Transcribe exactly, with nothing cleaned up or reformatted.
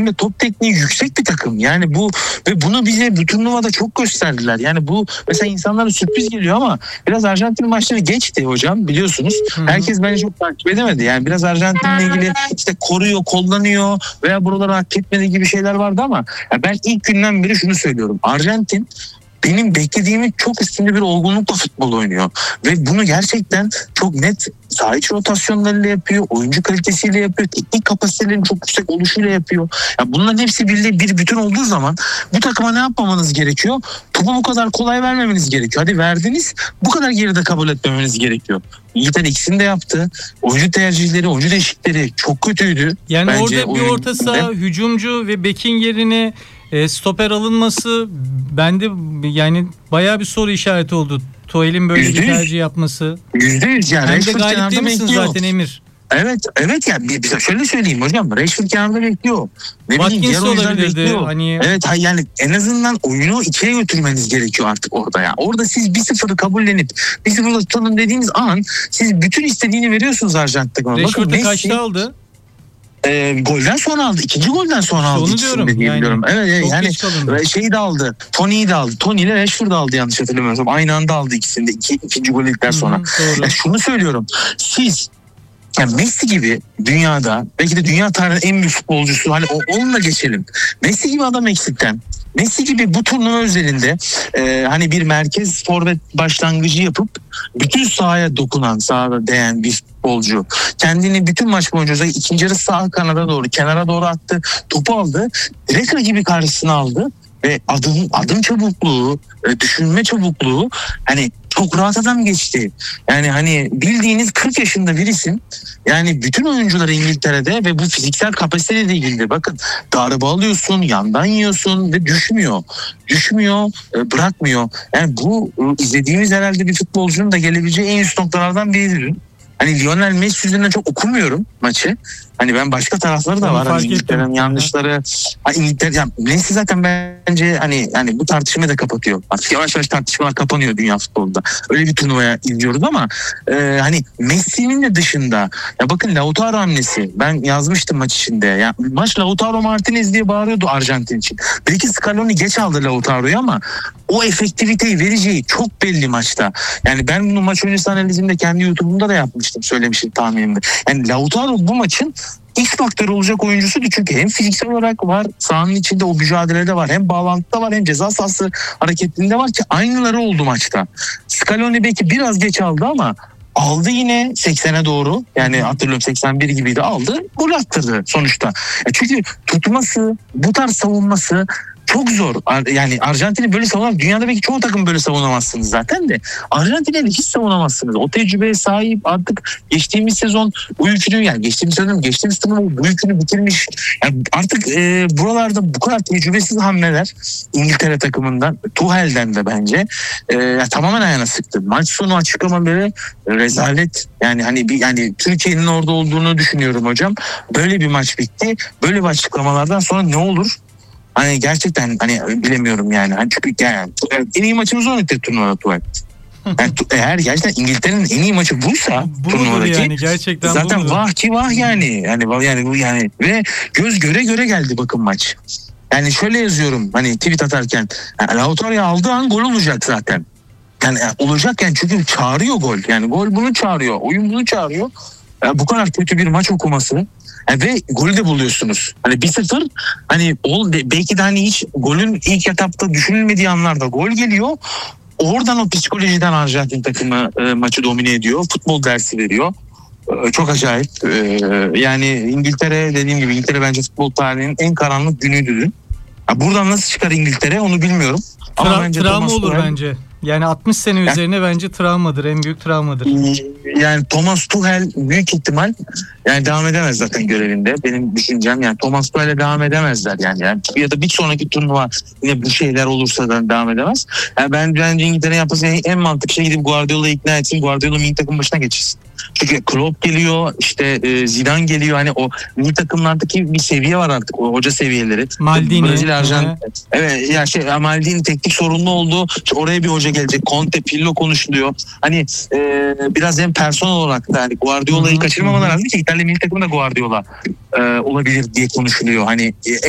hem de top tekniği yüksek bir takım. Yani bu ve bunu bize bu turnuvada çok gösterdiler. Yani bu mesela insanlara sürpriz geliyor ama biraz Arjantin maçları geçti hocam, biliyorsunuz. Hı-hı. Herkes bence çok takip edemedi. Yani biraz Arjantin'le ilgili işte koruyor, kullanıyor veya buraları hak etmediği gibi şeyler vardı ama ben ilk günden beri şunu söylüyorum. Arjantin benim beklediğimin çok üstünde bir olgunlukla futbol oynuyor. Ve bunu gerçekten çok net saha içi rotasyonlarıyla yapıyor. Oyuncu kalitesiyle yapıyor. Teknik kapasitelerinin çok yüksek oluşuyla yapıyor. Ya bunların hepsi birliği bir bütün olduğu zaman bu takıma ne yapmamanız gerekiyor? Topu bu kadar kolay vermemeniz gerekiyor. Hadi verdiniz, bu kadar geride kabul etmemeniz gerekiyor. İngiltere ikisini de yaptı. Oyuncu tercihleri, oyuncu değişiklikleri çok kötüydü. Yani bence orada bir orta saha, hücumcu ve bekin yerine E, stoper alınması bende yani bayağı bir soru işareti oldu. Tuhel'in böyle yüzde yüz bir tercih yapması. yüzde yüz yani. Hem de galip değil misin zaten Emir? Evet, evet ya yani, şöyle söyleyeyim hocam. Rashford kenarda bekliyor. Ne Watkins olabilirdi. Hani... Evet yani en azından oyunu içeri götürmeniz gerekiyor artık orada ya. Orada siz bir sıfırı kabullenip bir sıfırla tutalım dediğiniz an siz bütün istediğini veriyorsunuz Arjantin'e. Rashford'u kaçta aldı? E, golden sonra aldı. İkinci golden sonra aldı. Onu diyorum. Yani, evet yani şeyi de aldı. Tony'yi de aldı. Tony ile Rashford'u aldı yanlış hatırlamıyorsam. Aynı anda aldı ikisini de. İki, ikinci golden sonra. Hı, yani şunu söylüyorum. Siz yani Messi gibi dünyada belki de dünya tarihinin en büyük futbolcusu, hani onunla geçelim. Messi gibi adam eksikten. Messi gibi bu turnuva özelinde e, hani bir merkez forvet başlangıcı yapıp bütün sahaya dokunan, sahada değen bir futbolcu. Kendini bütün maç boyunca ikinci yarı sağ kanada doğru, kenara doğru attı, topu aldı, direkt rakibi karşısına aldı ve adım adım çabukluğu, düşünme çabukluğu hani çok rahat adam geçti. Yani hani bildiğiniz kırk yaşında birisin. Yani bütün oyuncular İngiltere'de ve bu fiziksel kapasiteyle ilgili. Bakın darbe alıyorsun, yandan yiyorsun ve düşmüyor. Düşmüyor, bırakmıyor. Yani bu izlediğimiz herhalde bir futbolcunun da gelebileceği en üst noktalardan biridir. Hani Lionel Messi yüzünden çok okumuyorum maçı. Hani ben başka tarafları da var. Hani İngiltere'nin yanlışları. Ha, İngiltere, yani Messi zaten bence hani yani bu tartışmayı da kapatıyor. Artık yavaş yavaş tartışmalar kapanıyor dünya futbolunda. Öyle bir turnuvaya izliyoruz ama e, hani Messi'nin de dışında ya bakın Lautaro hamlesi. Ben yazmıştım maç içinde. Ya maç Lautaro Martinez diye bağırıyordu Arjantin için. Belki Scaloni geç aldı Lautaro'yu ama o efektiviteyi vereceği çok belli maçta. Yani ben bunu maç öncesi analizimde kendi YouTube'umda da yapmıştım, söylemiştim tahminimde. Yani Lautaro bu maçın X faktörü olacak oyuncusuydu çünkü hem fiziksel olarak var, sahanın içinde o mücadelede var, hem bağlantıda var, hem ceza sahası hareketinde var ki aynıları oldu maçta. Scaloni belki biraz geç aldı ama aldı yine seksene doğru, yani hatırlıyorum seksen bir gibiydi, aldı, gol attırdı sonuçta. Çünkü tutması, bu tarz savunması çok zor. Yani Arjantin'i böyle savunamaz. Dünyada belki çoğu takım böyle savunamazsınız zaten de. Arjantin'i hiç savunamazsınız. O tecrübeye sahip, artık geçtiğimiz sezon bu yükünü, yani geçtiğimiz sezon geçtiğimiz sezon bu yükünü bitirmiş. Yani artık e, buralarda bu kadar tecrübesiz hamleler İngiltere takımından, Tuhel'den de bence e, yani tamamen ayağına sıktı. Maç sonu açıklamaları rezalet. Yani hani bir yani Türkiye'nin orada olduğunu düşünüyorum hocam. Böyle bir maç bitti. Böyle bir açıklamalardan sonra ne olur? Hani gerçekten hani bilemiyorum yani. Hani çünkü yani en iyi maçımız o neydi turnuvada Tuvalet. Yani eğer gerçekten İngiltere'nin en iyi maçı buysa turnuvadaki yani, gerçekten zaten budur. Vah ki vah yani. Yani yani bu yani ve göz göre göre geldi bakın maç. Yani şöyle yazıyorum hani tweet atarken, yani Lautaro'yu aldığı an gol olacak zaten. Yani olacak yani çünkü çağırıyor gol. Yani gol bunu çağırıyor. Oyun bunu çağırıyor. Yani bu kadar kötü bir maç okuması. Yani ve golü de buluyorsunuz. Hani bir sıfır hani ol, belki de hani hiç golün ilk etapta düşünülmediği anlarda gol geliyor. Oradan o psikolojiden Arjantin takımı e, maçı domine ediyor. Futbol dersi veriyor. E, çok acayip. E, yani İngiltere, dediğim gibi İngiltere bence futbol tarihinin en karanlık günüydü dün. Ya buradan nasıl çıkar İngiltere onu bilmiyorum. Tra- Ama bence travma Thomas olur Tuchel, bence. Yani altmış sene yani, üzerine bence travmadır. En büyük travmadır. Yani Thomas Tuchel büyük ihtimal yani devam edemez zaten görevinde. Benim düşüncem yani Thomas Tuchel'e devam edemezler yani. yani. Ya da bir sonraki turnuva yine bu şeyler olursa da devam edemez. Yani ben bence İngiltere'nin yapması en mantıklı şey gidip Guardiola'yı ikna etsin. Guardiola milli takım başına geçirsin. Çünkü Klopp geliyor, işte e, Zidane geliyor. Hani o milli takımlardaki bir seviye var artık. O hoca seviyeleri. Maldini. Brezilya, Arjantin. Evet ya şey Maldini teknik sorunlu oldu. İşte oraya bir hoca gelecek. Conte, Pirlo konuşuluyor. Hani e, biraz hem personel olarak da hani Guardiola'yı kaçırmamalar lazım ki İtalya milli takımı da Guardiola e, olabilir diye konuşuluyor. Hani e,